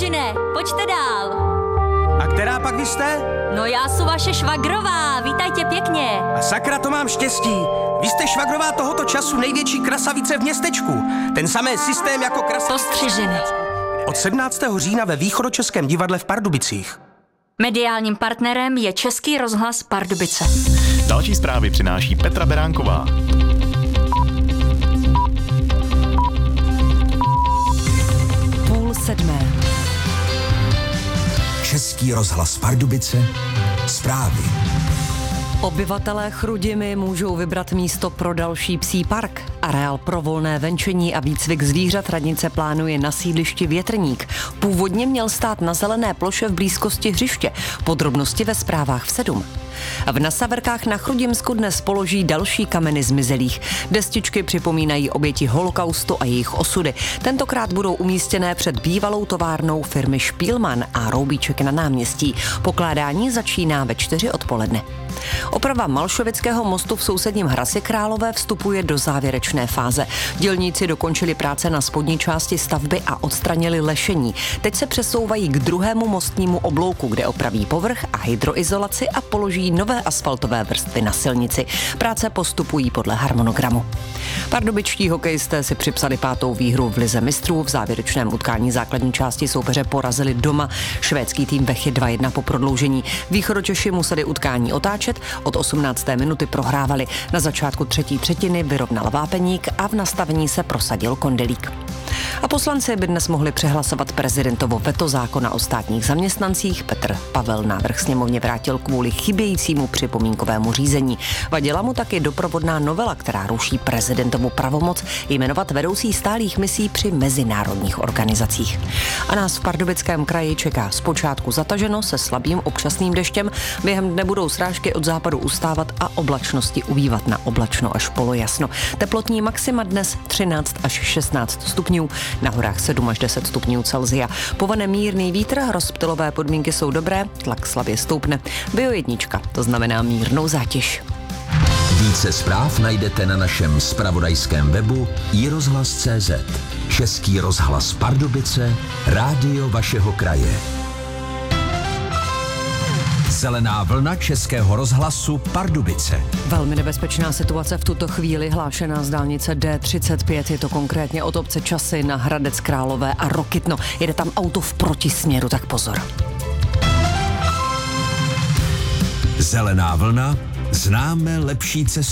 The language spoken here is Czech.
Vteřine, pojďte dál. A která pak vy jste? No já jsou vaše švagrová, vítajte pěkně. A sakra, to mám štěstí. Vy jste švagrová tohoto času největší krasavice v městečku. Ten samý systém jako krasavice. Postřižiny. Od 17. října ve Východočeském divadle v Pardubicích. Mediálním partnerem je Český rozhlas Pardubice. Další zprávy přináší Petra Beránková. Půl sedmé. Český rozhlas Pardubice, zprávy. Obyvatelé Chrudimi můžou vybrat místo pro další psí park. Areál pro volné venčení a výcvik zvířat radnice plánuje na sídlišti Větrník. Původně měl stát na zelené ploše v blízkosti hřiště. Podrobnosti ve zprávách v 7. V Nasaverkách na Chrudimsku dnes položí další kameny zmizelých. Destičky připomínají oběti holokaustu a jejich osudy. Tentokrát budou umístěné před bývalou továrnou firmy Špílman a roubíček na náměstí. Pokládání začíná ve 4 odpoledne. Oprava Malšovického mostu v sousedním Hradci Králové vstupuje do závěrečné fáze. Dělníci dokončili práce na spodní části stavby a odstranili lešení. Teď se přesouvají k druhému mostnímu oblouku, kde opraví povrch a hydroizolaci a položí nové asfaltové vrstvy na silnici. Práce postupují podle harmonogramu. Pardubičtí hokejisté si připsali 5. výhru v Lize mistrů. V závěrečném utkání základní části soupeře porazili doma. Švédský tým Vechy 2-1 po prodloužení. Východočeši museli utkání otáčet, od 18. minuty prohrávali. Na začátku třetí třetiny vyrovnal Vápeník a v nastavení se prosadil Kondelík. A poslanci by dnes mohli přehlasovat prezidentovo veto zákona o státních zaměstnancích. Petr Pavel návrh sněmovně vrátil kvůli chybějícímu připomínkovému řízení. Vadila mu taky doprovodná novela, která ruší prezidentovu pravomoc jmenovat vedoucí stálých misí při mezinárodních organizacích. A nás v Pardubickém kraji čeká zpočátku zataženo se slabým občasným deštěm. Během dne budou srážky od západu ustávat a oblačnosti ubývat na oblačno až polojasno. Teplotní maxima dnes 13 až 16 stupňů, na horách 7 až 10 stupňů Celsia. Povane mírný vítr, rozptylové podmínky jsou dobré, tlak slabě stoupne. Bio1, to znamená mírnou zátěž. Více zpráv najdete na našem zpravodajském webu iRozhlas.cz. Český rozhlas Pardubice, rádio vašeho kraje. Zelená vlna Českého rozhlasu Pardubice. Velmi nebezpečná situace v tuto chvíli hlášená z dálnice D35, je to konkrétně od obce Časy na Hradec Králové a Rokytno. Jede tam auto v protisměru, tak pozor. Zelená vlna, známe lepší cestu.